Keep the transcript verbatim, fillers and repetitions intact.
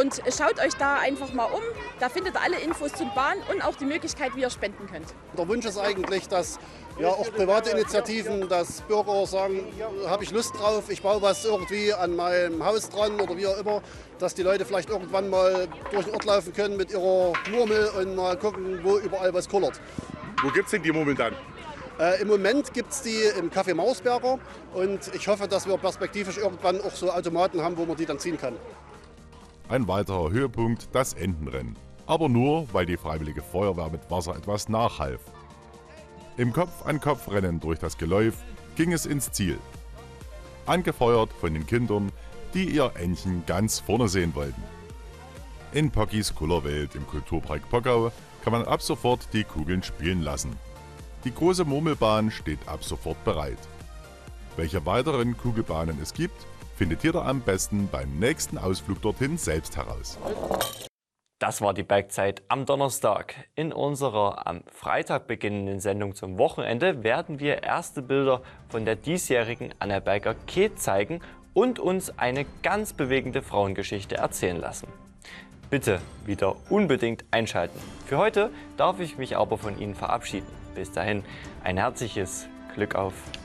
Und schaut euch da einfach mal um. Da findet ihr alle Infos zur Bahn und auch die Möglichkeit, wie ihr spenden könnt. Der Wunsch ist eigentlich, dass ja, auch private Initiativen, dass Bürger sagen, habe ich Lust drauf, ich baue was irgendwie an meinem Haus dran oder wie auch immer, dass die Leute vielleicht irgendwann mal durch den Ort laufen können mit ihrer Murmel und mal gucken, wo überall was kullert. Wo gibt es denn die Murmeln dann? Äh, Im Moment gibt es die im Café Mausberger und ich hoffe, dass wir perspektivisch irgendwann auch so Automaten haben, wo man die dann ziehen kann. Ein weiterer Höhepunkt, das Entenrennen. Aber nur, weil die Freiwillige Feuerwehr mit Wasser etwas nachhalf. Im Kopf-an-Kopf-Rennen durch das Geläuf ging es ins Ziel. Angefeuert von den Kindern, die ihr Entchen ganz vorne sehen wollten. In Pockys Kullerwelt im Kulturpark Pockau kann man ab sofort die Kugeln spielen lassen. Die große Murmelbahn steht ab sofort bereit. Welche weiteren Kugelbahnen es gibt, findet ihr da am besten beim nächsten Ausflug dorthin selbst heraus. Das war die Bergzeit am Donnerstag. In unserer am Freitag beginnenden Sendung zum Wochenende werden wir erste Bilder von der diesjährigen Annaberger Ke zeigen und uns eine ganz bewegende Frauengeschichte erzählen lassen. Bitte wieder unbedingt einschalten. Für heute darf ich mich aber von Ihnen verabschieden. Bis dahin ein herzliches Glück auf!